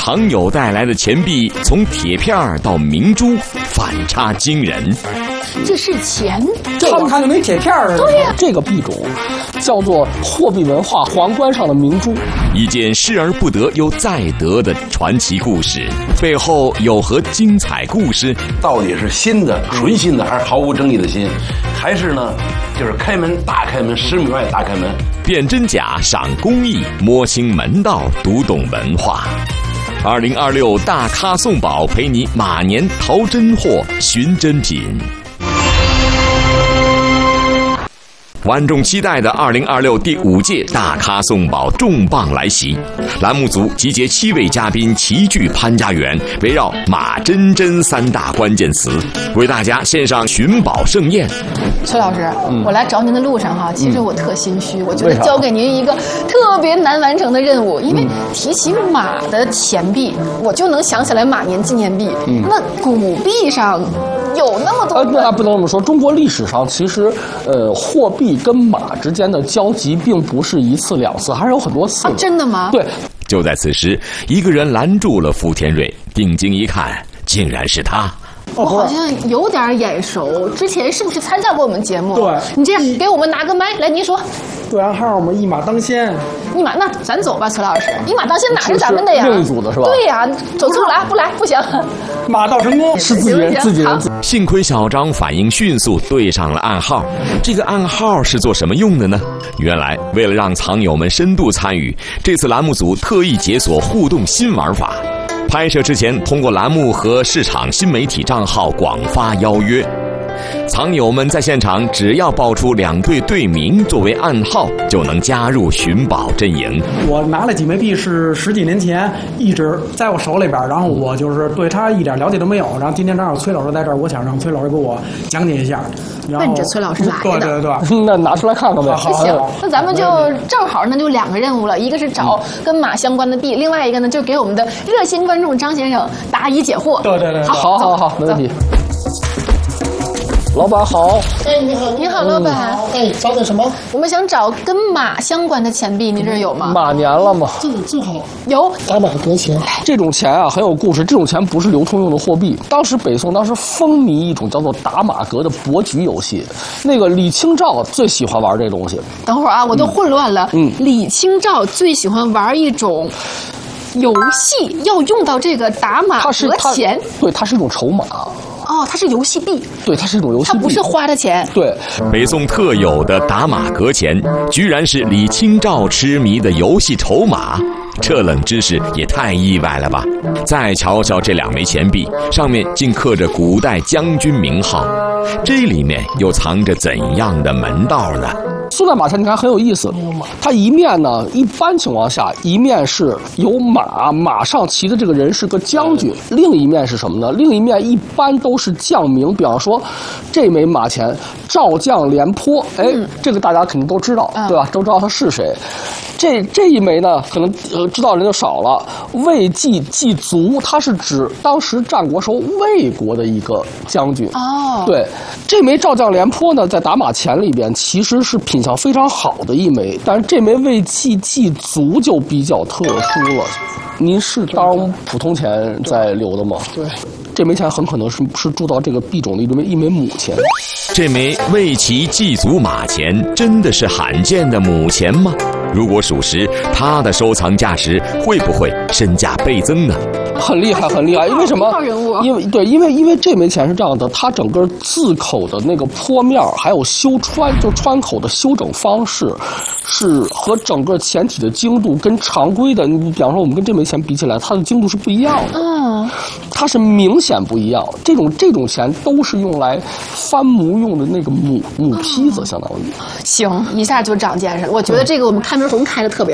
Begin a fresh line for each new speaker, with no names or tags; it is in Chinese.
藏友带来的钱币从铁片到明珠，反差惊人。
这是钱，
他们看就没铁片似的。
对呀，
这个币种叫做货币文化皇冠上的明珠。
一件失而不得又再得的传奇故事，背后有何精彩故事？
到底是新的、纯新的，还是毫无争议的新？还是呢，就是开门大开门，10米外大开门？
辨真假，赏工艺，摸清门道，读懂文化。2026大咖送宝，陪你马年淘真货，寻真品。万众期待的2026第5届大咖送宝重磅来袭，栏目组集结7位嘉宾齐聚潘家园，围绕马真真3大关键词，为大家献上寻宝盛宴。
崔老师，我来找您的路上哈，其实我特心虚，我觉得交给您一个特别难完成的任务，因为提起马的钱币，我就能想起来马年纪念币，那古币上有那么多
那不能这么说。中国历史上其实，货币跟马之间的交集并不是1次2次，还是有很多次的。
真的吗？
对。
就在此时，一个人拦住了傅天瑞，定睛一看，竟然是他。
我好像有点眼熟，之前是不是参加过我们节目？
对，
你这样给我们拿个麦来，您说。
对暗号嘛，一马当先。
一马，那咱走吧，崔老师。一马当先哪是咱们的呀？
另一组的是吧？
对呀，走错了，不来不行。
马到成功是自己人。
幸亏小张反应迅速，对上了暗号。这个暗号是做什么用的呢？原来为了让藏友们深度参与，这次栏目组特意解锁互动新玩法。拍摄之前，通过栏目和市场新媒体账号广发邀约。藏友们在现场只要报出2队队名作为暗号，就能加入寻宝阵营。
我拿了几枚币是10几年前一直在我手里边，然后我就是对他一点了解都没有。然后今天正好崔老师在这儿，我想让崔老师给我讲解一下。
奔着崔老师来的。
对。
那拿出来看看呗。
行，那咱们就正好，那就2个任务了，一个是找跟马相关的币，另外一个呢就给我们的热心观众张先生答疑解惑。
对。
好，没问题。老板好，
你好，
您好，老板。
找点什么？
我们想找跟马相关的钱币，您这儿有吗？
马年了吗？
正好
有。
打马革钱，
这种钱啊很有故事。这种钱不是流通用的货币。当时北宋风靡一种叫做打马革的博局游戏，那个李清照最喜欢玩这东西。
等会儿啊，我都混乱了。李清照最喜欢玩一种游戏，要用到这个打马革钱。
对，它是一种筹码。
哦，它是游戏币。
对，它是一种游戏币，
它不是花的钱。
对，
北宋特有的打马革钱，居然是李清照痴迷的游戏筹码，这冷知识也太意外了吧！再瞧瞧这2枚钱币，上面竟刻着古代将军名号，这里面又藏着怎样的门道呢？
宋代马钱你看很有意思，它一面呢，一般情况下一面是有马上骑的这个人是个将军，另一面是什么呢？另一面一般都是将名，比方说这枚马钱赵将廉颇，这个大家肯定都知道，对吧？都知道他是谁。这一枚呢，可能知道人就少了。魏济祭卒，他是指当时战国时候魏国的一个将军。哦，对，这枚赵将廉颇呢，在打马钱里边其实是品相非常好的一枚，但是这枚魏济祭卒就比较特殊了。您是当普通钱在留的吗？
对。
这枚钱很可能是铸造这个币种的一枚母钱。
这枚魏齐祭祖马钱真的是罕见的母钱吗？如果属实，它的收藏价值会不会身价倍增呢？
很厉害，很厉害。因为什么？因为这枚钱是这样的，它整个字口的那个坡面还有穿口的修整方式，是和整个钱体的精度跟常规的，你比方说我们跟这枚钱比起来，它的精度是不一样的。它是明显不一样。这种钱都是用来翻模用的那个母坯子，相当于。
行，一下就长见识了。我觉得这个我们开门红开的特别